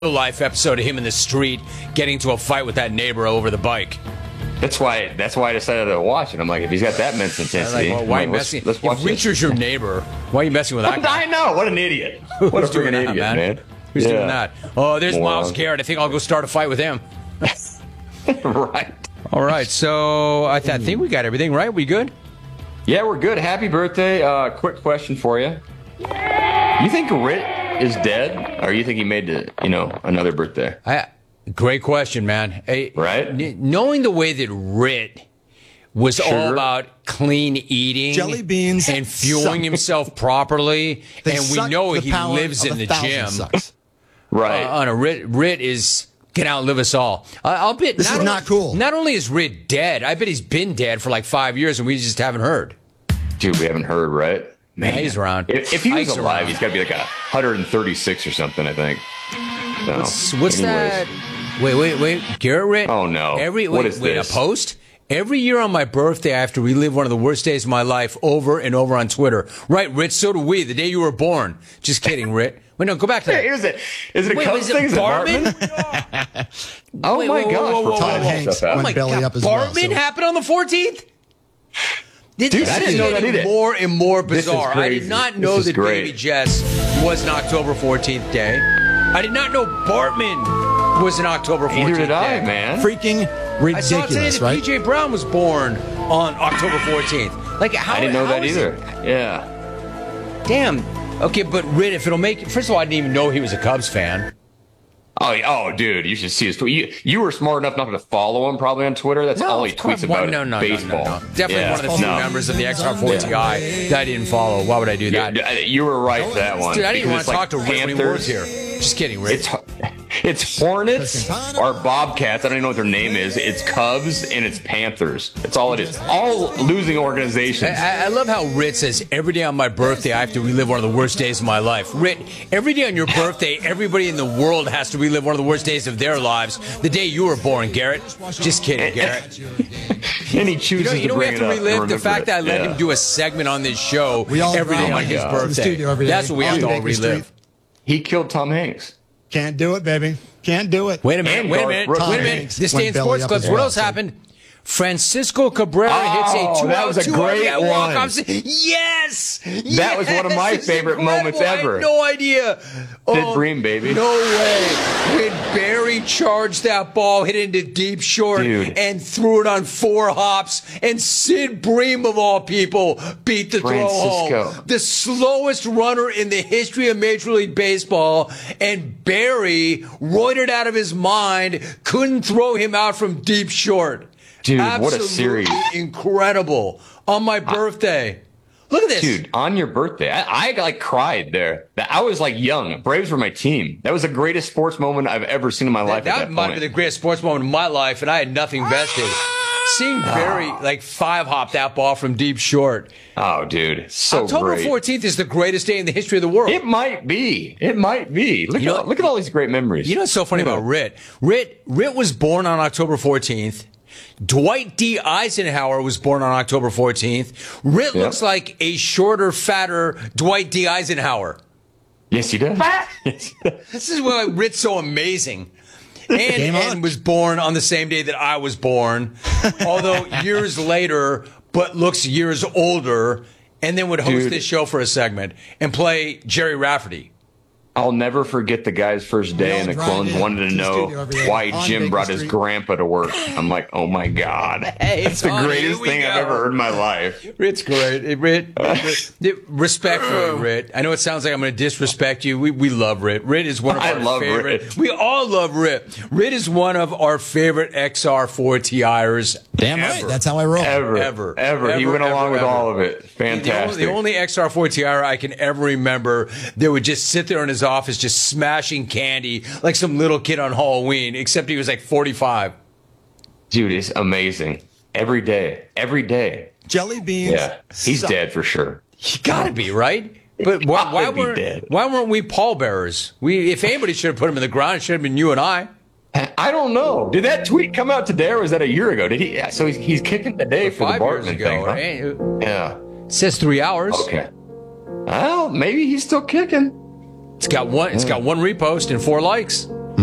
life episode of him in the street getting to a fight with that neighbor over the bike. That's why I decided to watch it. I'm like, if he's got that men's intensity, why are you messing? Let's watch if Richard's your neighbor, why are you messing with that guy? I know. What an idiot. What a freaking idiot, man. Who's doing that? Oh, there's Myles Garrett. I think I'll go start a fight with him. Right. All right. So I think we got everything right. We good? Yeah, we're good. Happy birthday. Quick question for you. You think Rit is dead, or you think he made another birthday? Great question, man. Right? Knowing the way that Rit was all about clean eating, jelly beans, and fueling himself properly, and we know he lives in the gym. Right. Rit is can outlive us all. I'll bet this is not cool. Not only is Rit dead, I bet he's been dead for like 5 years, and we just haven't heard. Dude, we haven't heard, right? Man, he's around. If he was alive, he's got to be like 136 or something, I think. So, what's that? Wait. Garrett Rit? Oh, no. What is this? A post? Every year on my birthday, I have to relive one of the worst days of my life over and over on Twitter. Right, Rit? So do we. The day you were born. Just kidding, Rit. Wait, no, go back to that. Is it a Cubs thing? Is it Bartman? Oh, my gosh. Todd Hanks went belly up as well. Bartman happened on the 14th? Dude, I didn't know that either. More and more bizarre. I did not know that Baby Jess was an October 14th day. I did not know Bartman was an October 14th Neither did day. I, man. Freaking ridiculous, I saw today that right? P.J. Brown was born on October 14th. Like, how? I didn't know that either. Yeah. Damn. Okay, but Rit, if it'll make... First of all, I didn't even know he was a Cubs fan. Oh, dude, you should see his tweet. You were smart enough not to follow him probably on Twitter. That's all he tweets about baseball. No. Definitely one of the few members of the XR4TI that I didn't follow. Why would I do that? You were right for that one. Dude, I didn't want to talk to Rit when he was here. Just kidding, Rit. It's Hornets or Bobcats. I don't even know what their name is. It's Cubs and it's Panthers. That's all it is. All losing organizations. I love how Rit says, every day on my birthday, I have to relive one of the worst days of my life. Rit, every day on your birthday, everybody in the world has to relive one of the worst days of their lives. The day you were born, Garrett. Just kidding, Garrett. And he chooses to bring it up. We have to relive the fact that I let him do a segment on this show every day on his birthday. That's what we have to all relive. He killed Tom Hanks. Can't do it, baby. Can't do it. Wait a minute. This day in sports clips. What else happened? Francisco Cabrera hits a 2-out walk-off. Yes! That was one of my favorite moments ever. I had no idea. Sid Bream, baby. No way. When Barry charged that ball, hit it into deep short, and threw it on 4 hops, and Sid Bream, of all people, beat the throw home. The slowest runner in the history of Major League Baseball, and Barry, roided out of his mind, couldn't throw him out from deep short. Dude, absolutely what a series. Incredible. On my birthday. Look at this. Dude, on your birthday. I cried there. I was young. Braves were my team. That was the greatest sports moment I've ever seen in my life. That might have been the greatest sports moment of my life, and I had nothing vested. Seeing Barry 5-hop that ball from deep short. Oh, dude. So October great. 14th is the greatest day in the history of the world. It might be. Look at all these great memories. You know what's so funny about Rit? Rit was born on October 14th. Dwight D. Eisenhower was born on October 14th. Rit looks like a shorter, fatter Dwight D. Eisenhower. Yes, he does. This is why Rit's so amazing. And was born on the same day that I was born, although years later, but looks years older, and then would host this show for a segment and play Jerry Rafferty. I'll never forget the guy's first day, and the clones wanted to know why Jim brought his grandpa to work. I'm like, oh my God. Hey, that's the greatest thing I've ever heard in my life. Rit's great. Respect for you, Rit. I know it sounds like I'm going to disrespect you. We love Rit. Rit is one of our favorite. Rit. We all love Rit. Rit is one of our favorite XR4TIers. Damn right. That's how I roll. Ever. He went along with all of it. Fantastic. The only XR4TIer I can ever remember that would just sit there in his office just smashing candy like some little kid on Halloween, except he was 45. Dude, it's amazing. Every day. Jelly beans. Yeah, he's dead for sure. He gotta be, right? But why weren't we pallbearers? If anybody should have put him in the ground, it should have been you and I. I don't know. Did that tweet come out today, or was that a year ago? Did he? So he's kicking today for the Bartman thing. Huh? Yeah. It says 3 hours. Okay. Well, maybe he's still kicking. It's got one repost and 4 likes.